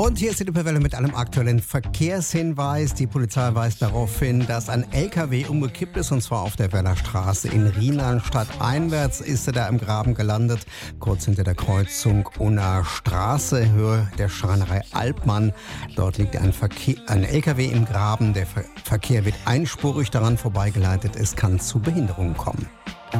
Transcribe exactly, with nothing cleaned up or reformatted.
Und hier ist die Lippewelle mit einem aktuellen Verkehrshinweis. Die Polizei weist darauf hin, dass ein L K W umgekippt ist, und zwar auf der Werner Straße in Rienan. Stadteinwärts ist er da im Graben gelandet, kurz hinter der Kreuzung Unna Straße, Höhe der Schreinerei Alpmann. Dort liegt ein, Verkehr, ein L K W im Graben. Der Ver- Verkehr wird einspurig daran vorbeigeleitet. Es kann zu Behinderungen kommen.